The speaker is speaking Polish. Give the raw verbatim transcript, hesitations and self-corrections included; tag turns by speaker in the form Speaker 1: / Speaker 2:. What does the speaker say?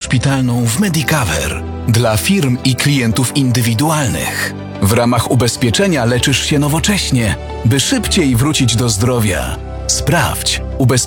Speaker 1: szpitalną w Medicover dla firm i klientów indywidualnych. W ramach ubezpieczenia leczysz się nowocześnie, by szybciej wrócić do zdrowia. Sprawdź ubezpieczenie